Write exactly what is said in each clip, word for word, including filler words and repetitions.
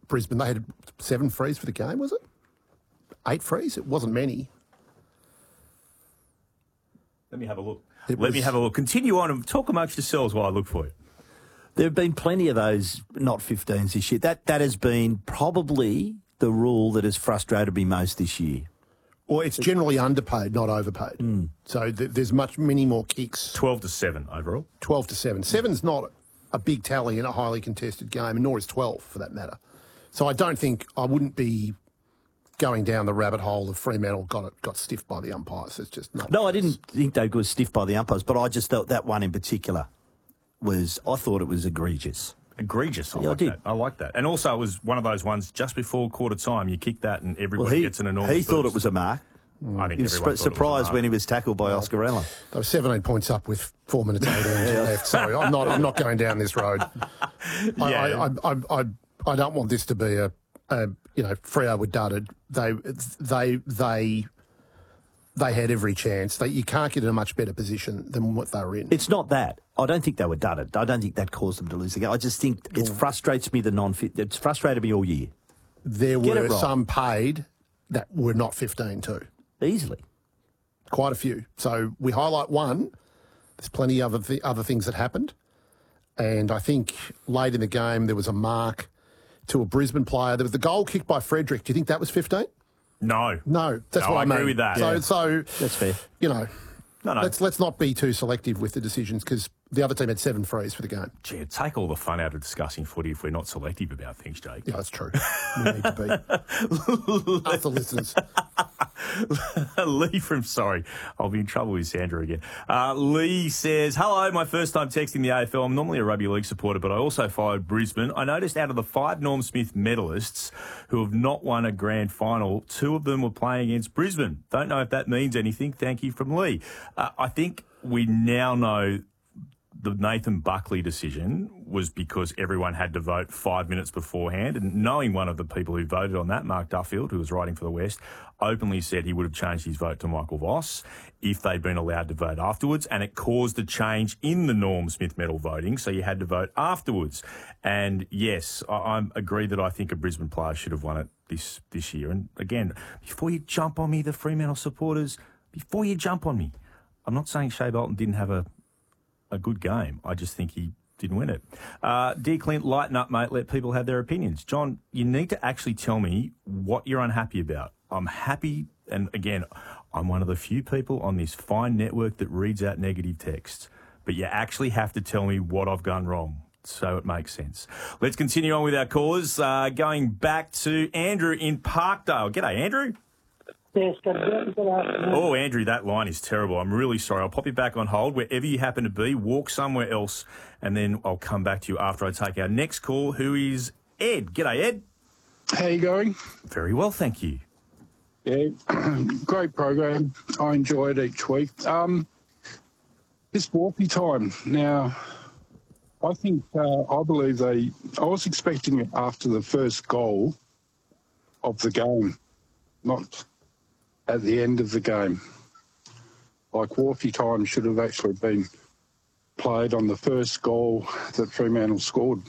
Brisbane. They had seven frees for the game, was it? Eight frees? It wasn't many. Let me have a look. It Let was- me have a look. Continue on and talk amongst yourselves while I look for you. There have been plenty of those not fifteens this year. That that has been probably the rule that has frustrated me most this year. Well, it's generally underpaid, not overpaid. Mm. So th- there's much many more kicks. twelve to seven overall. twelve to seven. Seven's not a big tally in a highly contested game, and nor is twelve for that matter. So I don't think I wouldn't be going down the rabbit hole of Fremantle got it, got stiffed by the umpires. It's just not. No, I didn't think they were stiff by the umpires, but I just thought that one in particular was, I thought it was egregious. Egregious. I Yeah, I like did. that. I like that. And also, it was one of those ones just before quarter time. You kick that, and everybody Well, he, gets an enormous. he thought boost. it was a mark. I think He was everyone sp- thought it was a surprised mark. when he was tackled by Oscar Allen. They were seventeen points up with four minutes eighteen left. Sorry, I'm not. I'm not going down this road. I, Yeah. I, I, I, I, I don't want this to be a, a you know, Freo were dudded. They, they, they, they had every chance. They, you can't get in a much better position than what they were in. It's not that. I don't think they were dudded. I don't think that caused them to lose the game. I just think it frustrates me, the non-fit. It's frustrated me all year. There Get it were right. some paid that were not fifteen too. Easily. Quite a few. So we highlight one. There's plenty of other, th- other things that happened. And I think late in the game there was a mark to a Brisbane player. There was the goal kicked by Frederick. Do you think that was fifteen? No. No, that's No, what I, I mean. agree with that. So, Yeah. so That's fair. you know, No, no. let's let's not be too selective with the decisions because the other team had seven frees for the game. Gee, it'd take all the fun out of discussing footy if we're not selective about things, Jake. Yeah, that's true. We need to be. Us the listeners. Lee from, sorry, I'll be in trouble with Sandra again. Uh, Lee says, hello, my first time texting the A F L. I'm normally a rugby league supporter, but I also followed Brisbane. I noticed out of the five Norm Smith medalists who have not won a grand final, two of them were playing against Brisbane. Don't know if that means anything. Thank you from Lee. Uh, I think we now know the Nathan Buckley decision was because everyone had to vote five minutes beforehand. And knowing one of the people who voted on that, Mark Duffield, who was writing for the West, openly said he would have changed his vote to Michael Voss if they'd been allowed to vote afterwards. And it caused a change in the Norm Smith medal voting, so you had to vote afterwards. And yes, I, I agree that I think a Brisbane player should have won it this, this year. And again, before you jump on me, the Fremantle supporters, before you jump on me, I'm not saying Shea Bolton didn't have a a good game. I just think he didn't win it. Uh, dear Clint, lighten up, mate. Let people have their opinions. John, you need to actually tell me what you're unhappy about. I'm happy, and again, I'm one of the few people on this fine network that reads out negative texts, but you actually have to tell me what I've done wrong so it makes sense. Let's continue on with our callers. Uh, going back to Andrew in Parkdale. G'day, Andrew. Yes, good, good, good afternoon. Oh, Andrew, that line is terrible. I'm really sorry. I'll pop you back on hold. Wherever you happen to be, walk somewhere else, and then I'll come back to you after I take our next call, who is Ed. G'day, Ed. How you going? Very well, thank you. Yeah, great program. I enjoy it each week. Um, this Warpy time. Now, I think, uh, I believe they, I was expecting it after the first goal of the game, not at the end of the game. Like Warpy time should have actually been played on the first goal that Fremantle scored.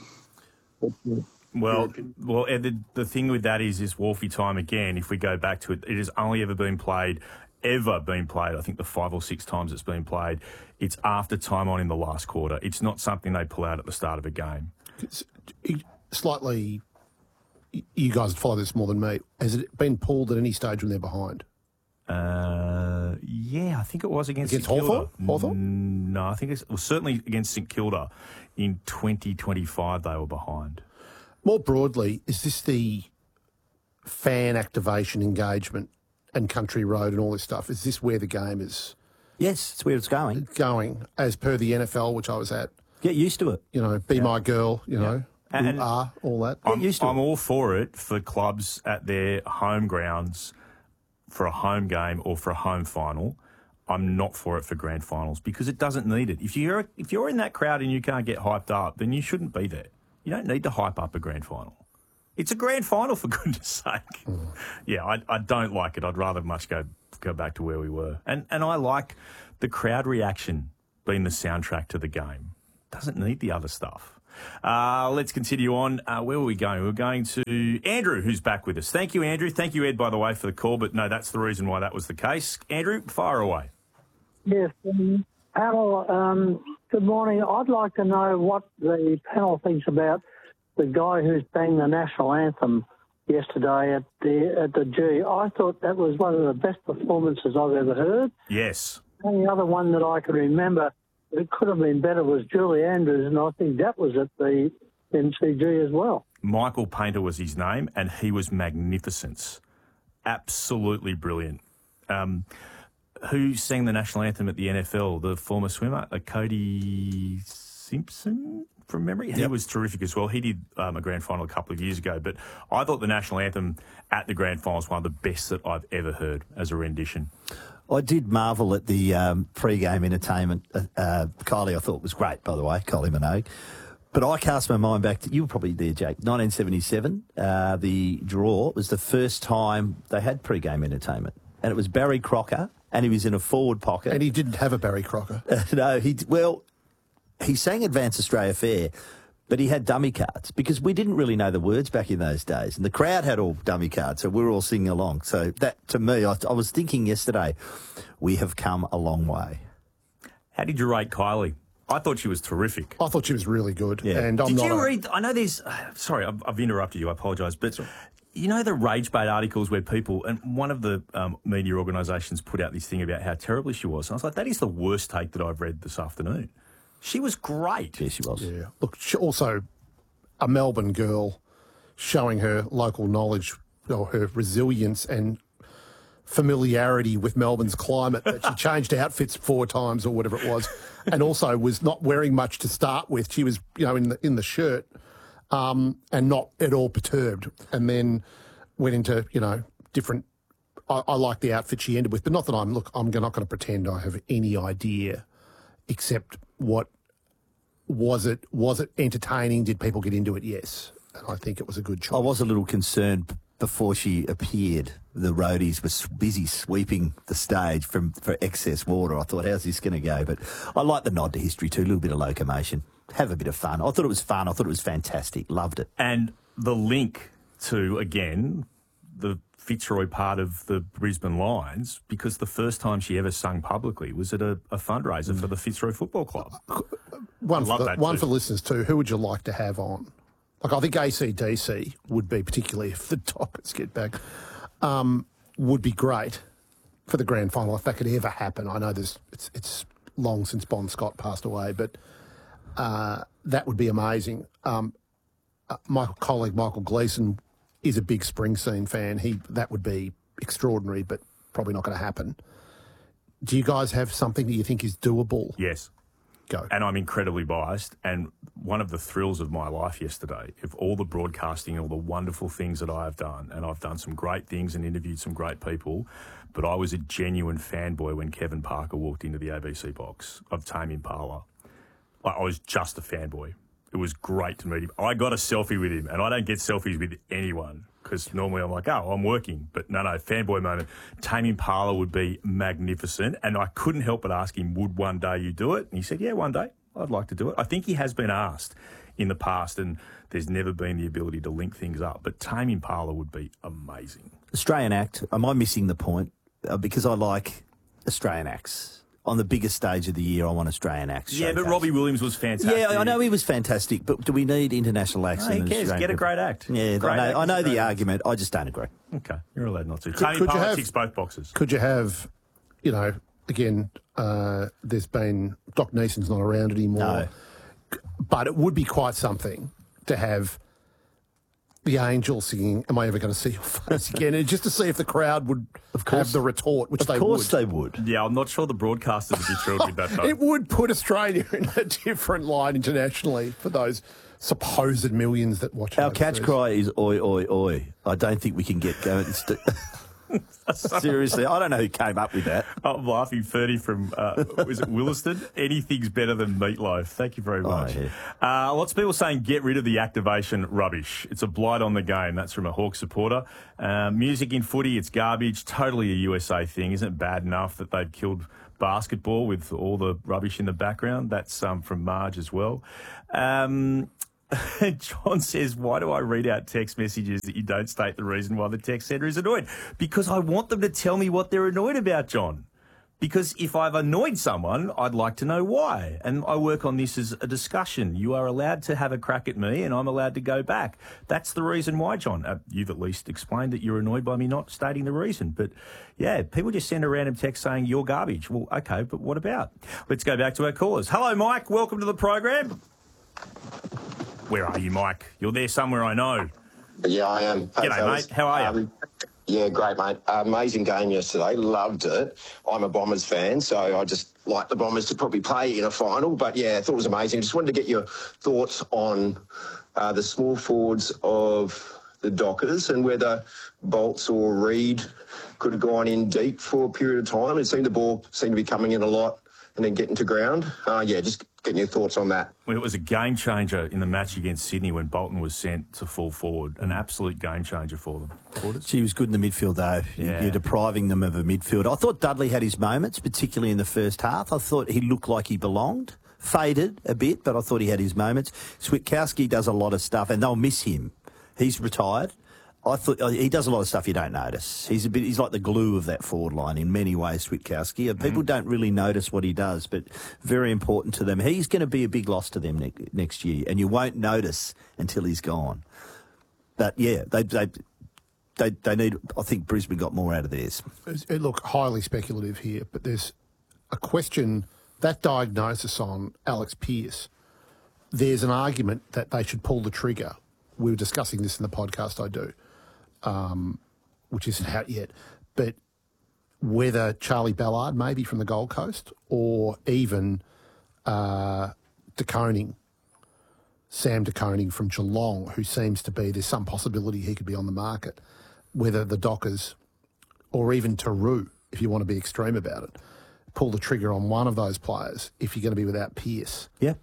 Well, well, Ed, the, the thing with that is this Wolfie time again, if we go back to it, it has only ever been played, ever been played, I think the five or six times it's been played, it's after time on in the last quarter. It's not something they pull out at the start of a game. It's slightly, you guys follow this more than me. Has it been pulled at any stage when they're behind? Uh, yeah, I think it was against, Against St Kilda. Hawthorn? Hawthorn? No, I think it's, it was certainly against St Kilda. In twenty twenty-five, they were behind. More broadly, is this the fan activation, engagement and Country Road and all this stuff? Is this where the game is Yes, it's where it's going. going, as per the N F L, which I was at? Get used to it. You know, be my girl, you know, And- ooh, ah, all that. I'm, used to I'm it. all for it for clubs at their home grounds for a home game or for a home final. I'm not for it for grand finals because it doesn't need it. If you're if you're in that crowd and you can't get hyped up, then you shouldn't be there. You don't need to hype up a grand final. It's a grand final, for goodness sake. Mm. Yeah, I, I don't like it. I'd rather much go go back to where we were. And and I like the crowd reaction being the soundtrack to the game. Doesn't need the other stuff. Uh, let's continue on. Uh, where were we going? We were going to Andrew, who's back with us. Thank you, Andrew. Thank you, Ed, by the way, for the call. But no, that's the reason why that was the case. Andrew, fire away. Yes, um, panel, um, good morning. I'd like to know what the panel thinks about the guy who sang the national anthem yesterday at the at the G. I thought that was one of the best performances I've ever heard. Yes. And the other one that I can remember that could have been better was Julie Andrews, and I think that was at the M C G as well. Michael Painter was his name, and he was magnificent. Absolutely brilliant. Um, who sang the national anthem at the N F L? The former swimmer, uh, Cody Simpson, from memory. Yep. He was terrific as well. He did um, a grand final a couple of years ago, but I thought the national anthem at the grand final was one of the best that I've ever heard as a rendition. I did marvel at the um, pre-game entertainment. Uh, uh, Kylie, I thought was great, by the way, Kylie Minogue. But I cast my mind back to, you were probably there, Jake, nineteen seventy-seven. Uh, the draw was the first time they had pre-game entertainment. And it was Barry Crocker, and he was in a forward pocket. And he didn't have a Barry Crocker. Uh, no, he, well, he sang Advance Australia Fair, but he had dummy cards because we didn't really know the words back in those days. And the crowd had all dummy cards, so we were all singing along. So that, to me, I, I was thinking yesterday, we have come a long way. How did you rate Kylie? I thought she was terrific. I thought she was really good. Yeah. And I'm Did not you a, read? I know there's. Uh, sorry, I've, I've interrupted you. I apologise, but you know the rage bait articles where people and one of the um, media organisations put out this thing about how terribly she was. And I was like, that is the worst take that I've read this afternoon. She was great. Yeah, she was. Yeah. Look, she also a Melbourne girl showing her local knowledge or her resilience and familiarity with Melbourne's climate, that she changed outfits four times or whatever it was, and also was not wearing much to start with. She was, you know, in the in the shirt um, and not at all perturbed, and then went into, you know, different. I, I like the outfit she ended with, but not that I'm look. I'm not going to pretend I have any idea, except what was it? Was it entertaining? Did people get into it? Yes, and I think it was a good choice. I was a little concerned before she appeared. The roadies were busy sweeping the stage from for excess water. I thought, how's this going to go? But I like the nod to history too, a little bit of locomotion. Have a bit of fun. I thought it was fun. I thought it was fantastic. Loved it. And the link to, again, the Fitzroy part of the Brisbane Lions, because the first time she ever sung publicly was at a, a fundraiser for the Fitzroy Football Club. One, for, the, one too. for listeners too. Who would you like to have on? Like, I think A C D C would be, particularly if the Dockets get back, um, would be great for the grand final if that could ever happen. I know there's it's it's long since Bon Scott passed away, but uh, that would be amazing. Um, uh, my colleague Michael Gleeson is a big Springsteen fan. He that would be extraordinary, but probably not going to happen. Do you guys have something that you think is doable? Yes. Go. And I'm incredibly biased. And one of the thrills of my life yesterday, of all the broadcasting, all the wonderful things that I have done, and I've done some great things and interviewed some great people, but I was a genuine fanboy when Kevin Parker walked into the A B C box of Tame Impala. I I was just a fanboy. It was great to meet him. I got a selfie with him, and I don't get selfies with anyone because normally I'm like, oh, I'm working. But no, no, fanboy moment. Tame Impala would be magnificent, and I couldn't help but ask him, would one day you do it? And he said, yeah, one day. I'd like to do it. I think he has been asked in the past, and there's never been the ability to link things up. But Tame Impala would be amazing. Australian act. Am I missing the point? Uh, because I like Australian acts. On the biggest stage of the year, I want Australian acts. Yeah, showcase. but Robbie Williams was fantastic. Yeah, I know he was fantastic, but do we need international acts? No, in who cares? Australian Get a group? great act. Yeah, Great I know, act I is know a great the act. argument. I just don't agree. Okay, you're allowed not to. Could- Tame could you Impala have- ticks both boxes. Could you have, you know, again, uh, there's been, Doc Neeson's not around anymore, No. but it would be quite something to have the Angels singing, am I ever going to see your face again? And just to see if the crowd would have the retort, which Of they course would. they would. Yeah, I'm not sure the broadcasters would be thrilled with that, though. It would put Australia in a different line internationally for those supposed millions that watch it Our catch overseas. cry is oi, oi, oi. I don't think we can get going. St- Seriously, I don't know who came up with that. I'm laughing. thirty from, uh, was it Williston? Anything's better than meatloaf. Thank you very much. yeah. uh, lots of people saying get rid of the activation rubbish. It's a blight on the game. That's from a Hawk supporter. Uh, music in footy, it's garbage. Totally a U S A thing. Isn't it bad enough that they've killed basketball with all the rubbish in the background. That's um, from Marge as well. Um, John says, why do I read out text messages that you don't state the reason why the text sender is annoyed? Because I want them to tell me what they're annoyed about, John. Because if I've annoyed someone, I'd like to know why. And I work on this as a discussion. You are allowed to have a crack at me and I'm allowed to go back. That's the reason why, John. Uh, you've at least explained that you're annoyed by me not stating the reason. But, yeah, people just send a random text saying you're garbage. Well, OK, but what about? Let's go back to our callers. Hello, Mike. Welcome to the program. Where are you, Mike? You're there somewhere, I know. Yeah, I am. Hey, G'day, fellas. mate. How are you? Um, yeah, great, mate. Amazing game yesterday. Loved it. I'm a Bombers fan, so I just like the Bombers to probably play in a final. But, yeah, I thought it was amazing. Just wanted to get your thoughts on uh, the small forwards of the Dockers and whether Bolts or Reid could have gone in deep for a period of time. It seemed the ball seemed to be coming in a lot and then getting to ground. Uh, yeah, just getting your thoughts on that. Well, it was a game changer in the match against Sydney when Bolton was sent to full forward. An absolute game changer for them. Quarters? She was good in the midfield, though. Yeah. You're depriving them of a midfield. I thought Dudley had his moments, particularly in the first half. I thought he looked like he belonged. Faded a bit, but I thought he had his moments. Switkowski does a lot of stuff, and they'll miss him. He's retired. I thought he does a lot of stuff you don't notice. He's a bit. He's like the glue of that forward line in many ways, Switkowski. People mm. don't really notice what he does, but very important to them. He's going to be a big loss to them ne- next year, and you won't notice until he's gone. But yeah, they they they, they need. I think Brisbane got more out of theirs. Look, highly speculative here, but there's a question, that diagnosis on Alex Pearce. There's an argument that they should pull the trigger. We were discussing this in the podcast I do. Um, which isn't out yet, but whether Charlie Ballard, maybe from the Gold Coast, or even uh, De Koning, Sam De Koning from Geelong, who seems to be, there's some possibility he could be on the market, whether the Dockers, or even Taru, if you want to be extreme about it, pull the trigger on one of those players if you're going to be without Pearce. Yeah.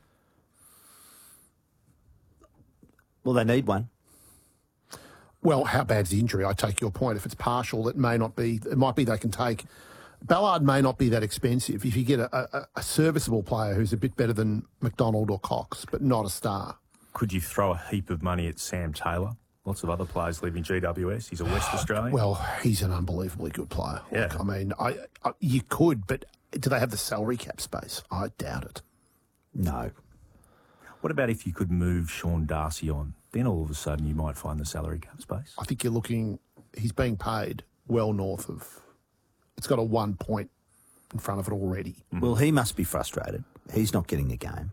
Well, they need one. Well, how bad's the injury? I take your point. If it's partial, it may not be. It might be they can take. Ballard may not be that expensive if you get a, a, a serviceable player who's a bit better than McDonald or Cox, but not a star. Could you throw a heap of money at Sam Taylor? Lots of other players leaving G W S. He's a West Australian. Well, he's an unbelievably good player. Yeah. Like, I mean, I, I you could, but do they have the salary cap space? I doubt it. No. What about if you could move Sean Darcy on? Then all of a sudden you might find the salary cap space. I think you're looking, he's being paid well north of, it's got a one point in front of it already. Mm-hmm. Well, he must be frustrated. He's not getting the game.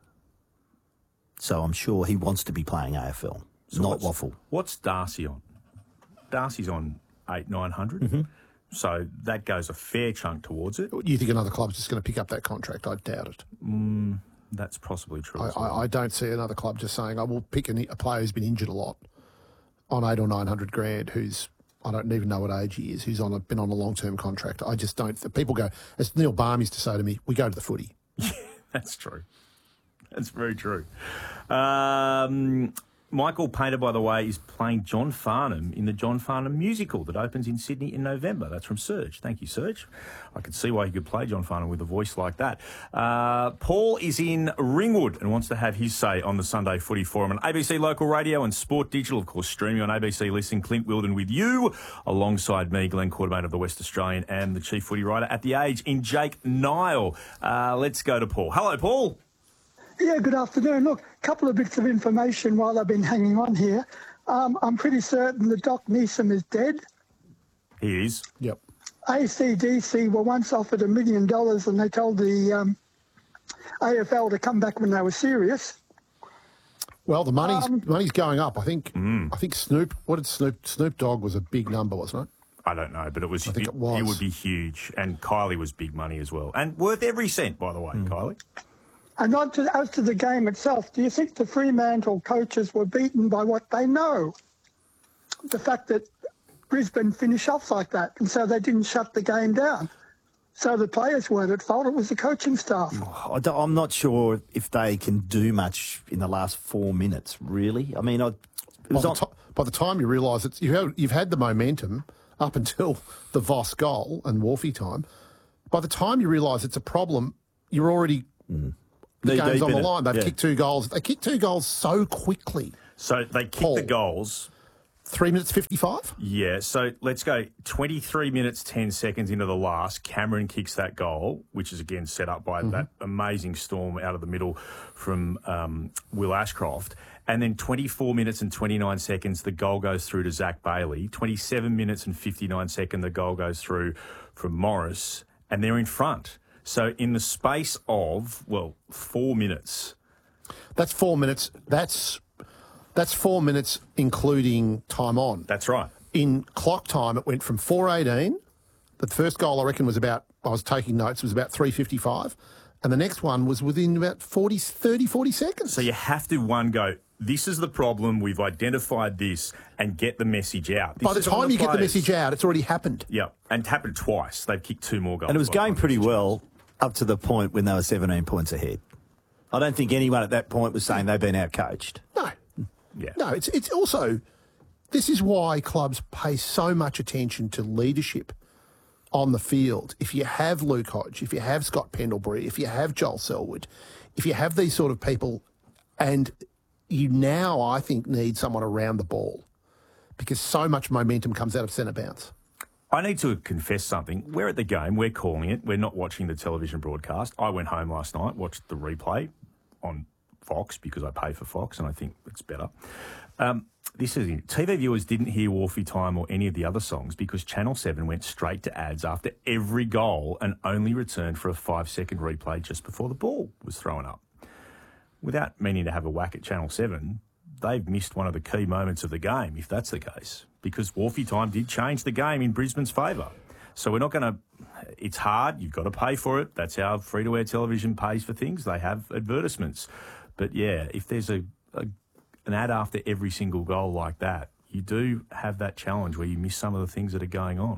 So I'm sure he wants to be playing A F L, so not what's, waffle. What's Darcy on? Darcy's on eight, nine hundred. Mm-hmm. So that goes a fair chunk towards it. You think another club's just going to pick up that contract? I doubt it. Mm. That's possibly true. I, as well. I, I don't see another club just saying, I will pick an, a player who's been injured a lot on eight or nine hundred grand, who's, I don't even know what age he is, who's on a, been on a long-term contract. I just don't, people go, as Neil Baum used to say to me, we go to the footy. Yeah, that's true. That's very true. Um, Michael Painter, by the way, is playing John Farnham in the John Farnham musical that opens in Sydney in November. That's from Serge. Thank you, Serge. I could see why he could play John Farnham with a voice like that. Uh, Paul is in Ringwood and wants to have his say on the Sunday Footy Forum on A B C Local Radio and Sport Digital, of course, streaming on A B C Listen. Clint Wilden with you, alongside me, Glenn Quartermain of the West Australian, and the chief footy writer at The Age in Jake Nile. Uh, let's go to Paul. Hello, Paul. Yeah, good afternoon. Look, a couple of bits of information while I've been hanging on here. Um, I'm pretty certain that Doc Neeson is dead. He is. Yep. A C D C were once offered a million dollars and they told the um, A F L to come back when they were serious. Well, the money's Um, money's going up. I think. Mm. I think Snoop. What did Snoop? Snoop Dogg was a big number, wasn't it? I don't know, but it was. I think it, it was. It would be huge, and Kylie was big money as well, and worth every cent, by the way, mm. Kylie. And on to, as to the game itself, do you think the Fremantle coaches were beaten by what they know? The fact that Brisbane finished off like that, and so they didn't shut the game down. So the players weren't at fault, it was the coaching staff. I don't, I'm not sure if they can do much in the last four minutes, really. I mean, I, it By was the, not... to, by the time you realise it's you've had, you've had the momentum up until the Voss goal and Wolfie time, by the time you realise it's a problem, you're already Mm. the Knee game's deep on in the it. line. They've Yeah. kicked two goals. They kicked two goals so quickly. So they kicked Paul. the goals. Three minutes fifty-five. Yeah, so let's go twenty-three minutes, ten seconds into the last. Cameron kicks that goal, which is again set up by Mm-hmm. that amazing storm out of the middle from um, Will Ashcroft. And then twenty-four minutes and twenty-nine seconds, the goal goes through to Zach Bailey. twenty-seven minutes and fifty-nine seconds, the goal goes through from Morris, and they're in front. So in the space of, well, four minutes. That's four minutes. That's that's four minutes including time on. That's right. In clock time, it went from four eighteen. The first goal, I reckon, was about, I was taking notes, was about three fifty-five. And the next one was within about forty, thirty, forty seconds. So you have to, one, go, this is the problem, we've identified this, and get the message out. This By the is on time you get the players. message out, it's already happened. Yeah, and it happened twice. They've kicked two more goals. And it was by the going time pretty the message- well up to the point when they were seventeen points ahead. I don't think anyone at that point was saying they've been outcoached. No. Yeah. No, it's it's also, this is why clubs pay so much attention to leadership on the field. If you have Luke Hodge, if you have Scott Pendlebury, if you have Joel Selwood, if you have these sort of people, and you now, I think, need someone around the ball because so much momentum comes out of centre bounce. I need to confess something. We're at the game. We're calling it. We're not watching the television broadcast. I went home last night, watched the replay on Fox because I pay for Fox and I think it's better. Um, this is T V viewers didn't hear Wharfie Time or any of the other songs because Channel seven went straight to ads after every goal and only returned for a five-second replay just before the ball was thrown up. Without meaning to have a whack at Channel seven, they've missed one of the key moments of the game, if that's the case, because Wharfie Time did change the game in Brisbane's favour. So we're not going to... It's hard. You've got to pay for it. That's how free-to-air television pays for things. They have advertisements. But, yeah, if there's a, a an ad after every single goal like that, you do have that challenge where you miss some of the things that are going on.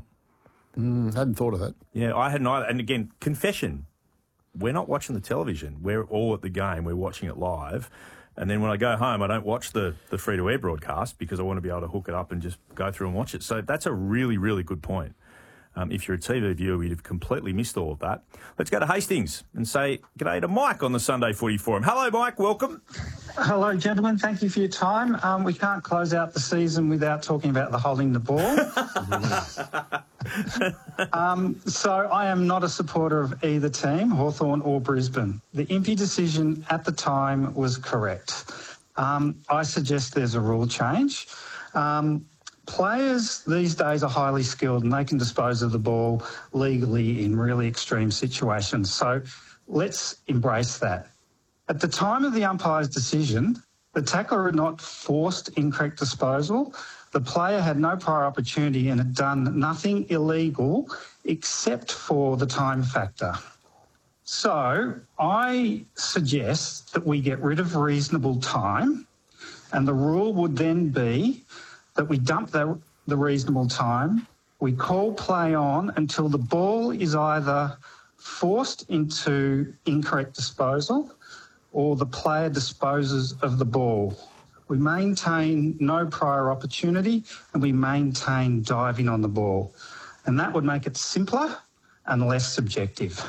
Mm, hadn't thought of that. Yeah, I hadn't either. And, again, confession. We're not watching the television. We're all at the game. We're watching it live. And then when I go home, I don't watch the, the free-to-air broadcast because I want to be able to hook it up and just go through and watch it. So that's a really, really good point. Um, if you're a T V viewer, you'd have completely missed all of that. Let's go to Hastings and say g'day to Mike on the Sunday Footy Forum. Hello, Mike. Welcome. Hello, gentlemen. Thank you for your time. Um, we can't close out the season without talking about the holding the ball. um, so I am not a supporter of either team, Hawthorn or Brisbane. The Impey decision at the time was correct. Um, I suggest there's a rule change. Um, Players these days are highly skilled and they can dispose of the ball legally in really extreme situations. So let's embrace that. At the time of the umpire's decision, the tackler had not forced incorrect disposal. The player had no prior opportunity and had done nothing illegal except for the time factor. So I suggest that we get rid of reasonable time, and the rule would then be that we dump the, the reasonable time, we call play on until the ball is either forced into incorrect disposal or the player disposes of the ball. We maintain no prior opportunity and we maintain diving on the ball. And that would make it simpler and less subjective.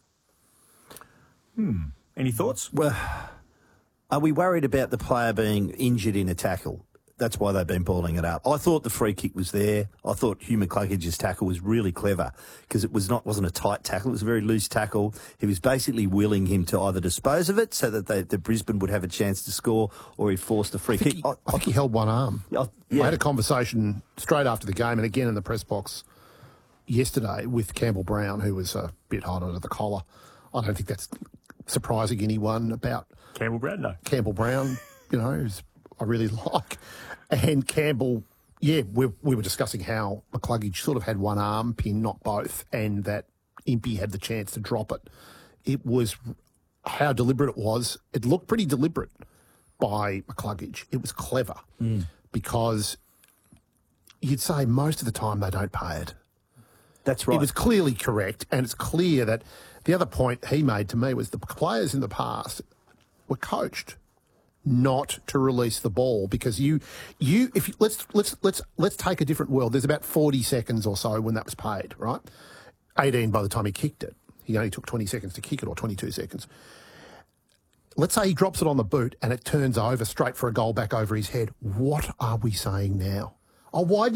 Hmm. Any thoughts? Well, are we worried about the player being injured in a tackle? That's why they've been balling it up. I thought the free kick was there. I thought Hugh McCluggage's tackle was really clever because it was not wasn't a tight tackle. It was a very loose tackle. He was basically willing him to either dispose of it so that they, the Brisbane would have a chance to score, or he forced a free I think, kick. he, I think he held one arm. I, yeah. I had a conversation straight after the game and again in the press box yesterday with Campbell Brown, who was a bit hot under the collar. I don't think that's surprising anyone about Campbell Brown, no. Campbell Brown, you know, who's I really like. And Campbell, yeah, we, we were discussing how McCluggage sort of had one arm pin, not both, and that Impey had the chance to drop it. It was how deliberate it was. It looked pretty deliberate by McCluggage. It was clever mm. because you'd say most of the time they don't pay it. That's right. It was clearly correct, and it's clear that the other point he made to me was the players in the past were coached not to release the ball because you, you, if you, let's let's let's let's take a different world. There's about forty seconds or so when that was paid, right? eighteen by the time he kicked it. He only took twenty seconds to kick it, or twenty-two seconds. Let's say he drops it on the boot and it turns over straight for a goal back over his head. What are we saying now? Oh, why did